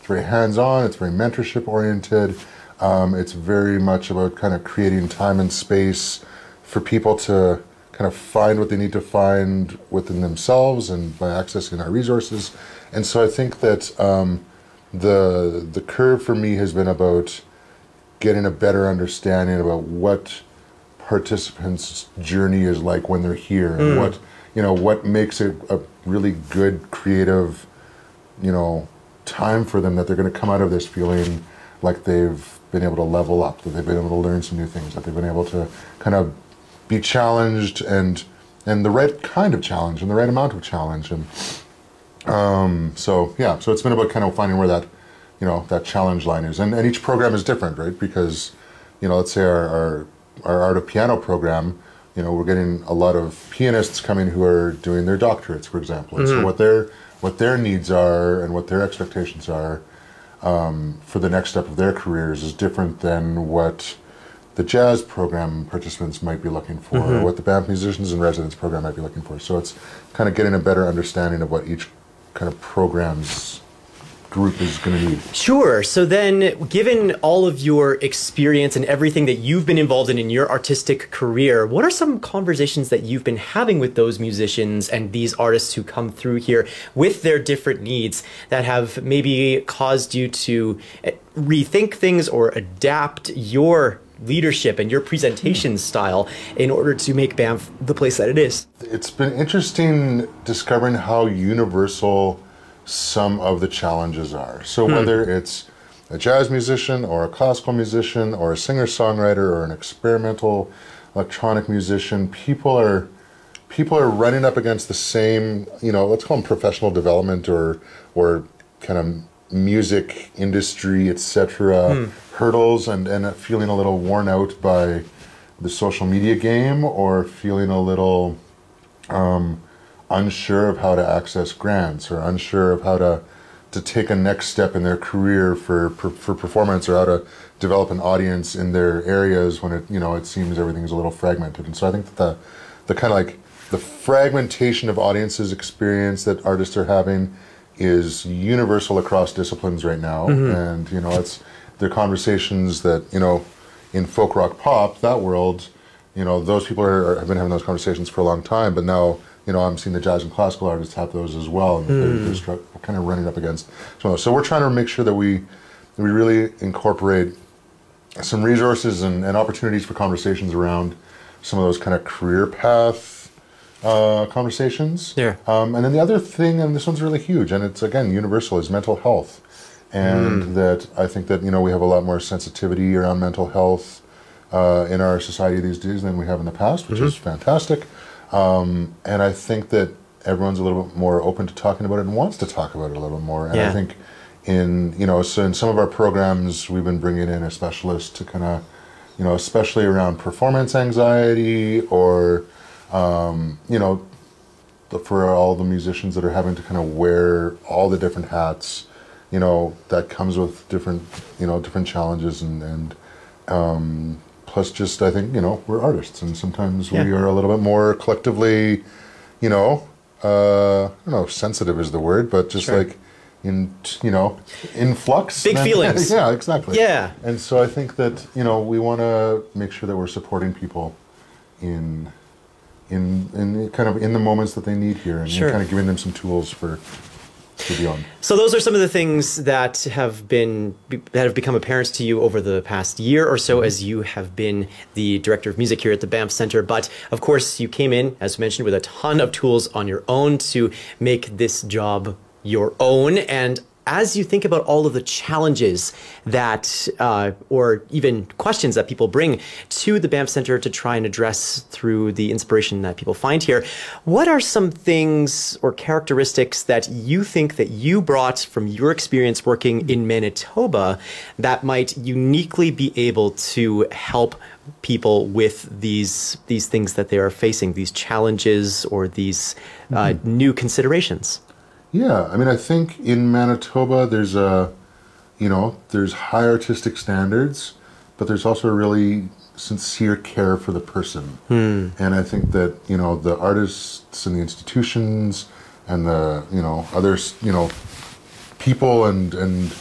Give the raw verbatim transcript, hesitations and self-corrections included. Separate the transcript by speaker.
Speaker 1: it's very hands-on, it's very mentorship-oriented. Um, it's very much about kind of creating time and space for people to kind of find what they need to find within themselves and by accessing our resources. And so I think that um, the the curve for me has been about getting a better understanding about what participants' journey is like when they're here, and mm. what you know what makes it a really good creative, you know, time for them, that they're going to come out of this feeling like they've been able to level up, that they've been able to learn some new things, that they've been able to kind of be challenged and and the right kind of challenge and the right amount of challenge. And um, so yeah, so it's been about kind of finding where that, you know, that challenge line is. And, and each program is different, right? Because, you know, let's say our, our, our Art of Piano program, you know, we're getting a lot of pianists coming who are doing their doctorates, for example. And mm-hmm. so what their, what their needs are and what their expectations are um, for the next step of their careers is different than what the jazz program participants might be looking for, mm-hmm. or what the Banff Musicians in Residence program might be looking for. So it's kind of getting a better understanding of what each kind of program's group is going to need.
Speaker 2: Sure. So then, given all of your experience and everything that you've been involved in in your artistic career, what are some conversations that you've been having with those musicians and these artists who come through here with their different needs that have maybe caused you to rethink things or adapt your leadership and your presentation style in order to make Banff the place that it is?
Speaker 1: It's been interesting discovering how universal some of the challenges are. So hmm. whether it's a jazz musician or a classical musician or a singer-songwriter or an experimental electronic musician, people are people are running up against the same, you know, let's call them professional development or or kind of music industry, et cetera, hmm. hurdles, and, and feeling a little worn out by the social media game, or feeling a little um, unsure of how to access grants, or unsure of how to to take a next step in their career for, for for performance, or how to develop an audience in their areas when it, you know, it seems everything's a little fragmented. And so I think that the the kind of like the fragmentation of audiences experience that artists are having is universal across disciplines right now. Mm-hmm. And, you know, it's, they're conversations that, you know, in folk rock pop, that world, you know, those people are, are, have been having those conversations for a long time, but now, you know, I'm seeing the jazz and classical artists have those as well, and mm. they're, they're stru- kind of running up against. So, so we're trying to make sure that we, we really incorporate some resources and, and opportunities for conversations around some of those kind of career path Uh, conversations.
Speaker 2: Yeah.
Speaker 1: Um, and then the other thing, and this one's really huge, and it's again universal, is mental health. And mm. that I think that, you know, we have a lot more sensitivity around mental health uh, in our society these days than we have in the past, which mm-hmm. is fantastic. Um, and I think that everyone's a little bit more open to talking about it and wants to talk about it a little bit more. And yeah. I think in, you know, so in some of our programs, we've been bringing in a specialist to kind of, you know, especially around performance anxiety, or Um, you know, the, for all the musicians that are having to kind of wear all the different hats, you know, that comes with different, you know, different challenges, and, and um, plus just, I think, you know, we're artists, and sometimes yeah. we are a little bit more collectively, you know, uh, I don't know if sensitive is the word, but just sure. like in, you know, in flux.
Speaker 2: Big feelings.
Speaker 1: Yeah, exactly.
Speaker 2: Yeah.
Speaker 1: And so I think that, you know, we want to make sure that we're supporting people in In, in kind of in the moments that they need here, and
Speaker 2: sure.
Speaker 1: kind of giving them some tools for to be on.
Speaker 2: So those are some of the things that have been that have become apparent to you over the past year or so, mm-hmm. as you have been the director of music here at the Banff Centre. But of course, you came in, as mentioned, with a ton of tools on your own to make this job your own. And as you think about all of the challenges that, uh, or even questions that people bring to the Banff Centre to try and address through the inspiration that people find here, what are some things or characteristics that you think that you brought from your experience working in Manitoba that might uniquely be able to help people with these these things that they are facing, these challenges or these uh, mm-hmm. new considerations?
Speaker 1: Yeah, I mean, I think in Manitoba there's a, you know, there's high artistic standards, but there's also a really sincere care for the person. Hmm. And I think that, you know, the artists and the institutions and the, you know, others, you know, people and, and